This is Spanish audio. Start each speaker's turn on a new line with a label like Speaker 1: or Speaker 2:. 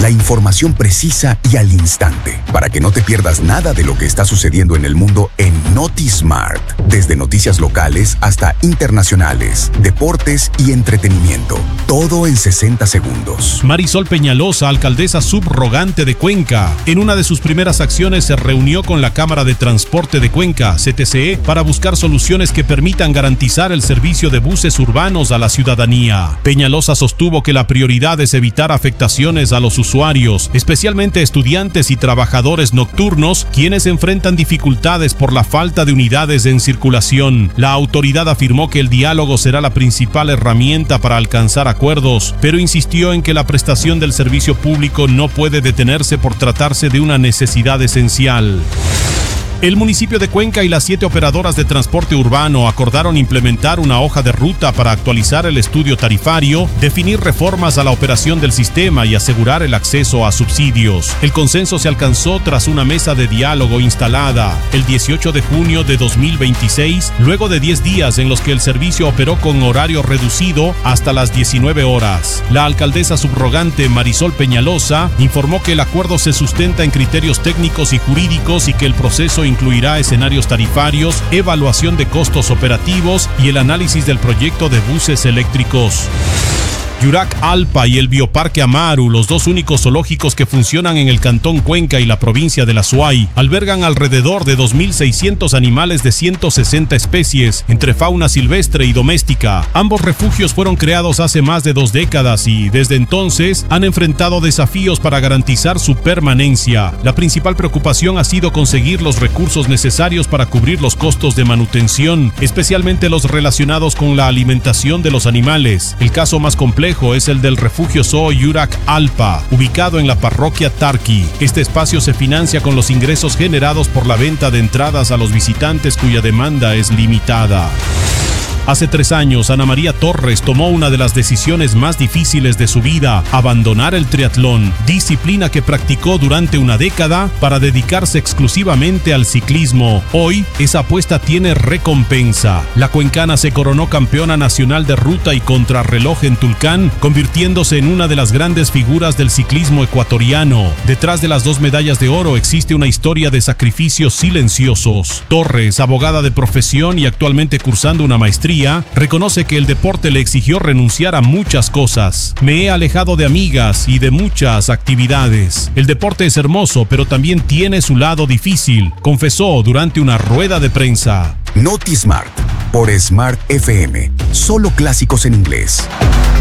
Speaker 1: La información precisa y al instante, para que no te pierdas nada de lo que está sucediendo en el mundo en NotiSmart. Desde noticias locales hasta internacionales, deportes y entretenimiento. Todo en 60 segundos.
Speaker 2: Marisol Peñalosa, alcaldesa subrogante de Cuenca. En una de sus primeras acciones se reunió con la Cámara de Transporte de Cuenca, CTCE, para buscar soluciones que permitan garantizar el servicio de buses urbanos a la ciudadanía. Peñalosa sostuvo que la prioridad es evitar afectaciones a los usuarios, especialmente estudiantes y trabajadores nocturnos, quienes enfrentan dificultades por la falta de unidades en circulación. La autoridad afirmó que el diálogo será la principal herramienta para alcanzar acuerdos, pero insistió en que la prestación del servicio público no puede detenerse por tratarse de una necesidad esencial. El municipio de Cuenca y las 7 operadoras de transporte urbano acordaron implementar una hoja de ruta para actualizar el estudio tarifario, definir reformas a la operación del sistema y asegurar el acceso a subsidios. El consenso se alcanzó tras una mesa de diálogo instalada el 18 de junio de 2026, luego de 10 días en los que el servicio operó con horario reducido hasta las 19 horas. La alcaldesa subrogante Marisol Peñalosa informó que el acuerdo se sustenta en criterios técnicos y jurídicos y que el proceso incluirá escenarios tarifarios, evaluación de costos operativos y el análisis del proyecto de buses eléctricos. Yurak Alpa y el Bioparque Amaru, los dos únicos zoológicos que funcionan en el cantón Cuenca y la provincia de La Suay, albergan alrededor de 2.600 animales de 160 especies, entre fauna silvestre y doméstica. Ambos refugios fueron creados hace más de 2 décadas y, desde entonces, han enfrentado desafíos para garantizar su permanencia. La principal preocupación ha sido conseguir los recursos necesarios para cubrir los costos de manutención, especialmente los relacionados con la alimentación de los animales. El caso más complejo es el del refugio zoo Yurak Alpa, ubicado en la parroquia Tarqui. Este espacio se financia con los ingresos generados por la venta de entradas a los visitantes cuya demanda es limitada. Hace 3 años, Ana María Torres tomó una de las decisiones más difíciles de su vida: abandonar el triatlón, disciplina que practicó durante una década para dedicarse exclusivamente al ciclismo. Hoy, esa apuesta tiene recompensa. La cuencana se coronó campeona nacional de ruta y contrarreloj en Tulcán, convirtiéndose en una de las grandes figuras del ciclismo ecuatoriano. Detrás de las 2 medallas de oro existe una historia de sacrificios silenciosos. Torres, abogada de profesión y actualmente cursando una maestría, reconoce que el deporte le exigió renunciar a muchas cosas. Me he alejado de amigas y de muchas actividades. El deporte es hermoso, pero también tiene su lado difícil, confesó durante una rueda de prensa.
Speaker 1: NotiSmart, por Smart FM. Solo clásicos en inglés.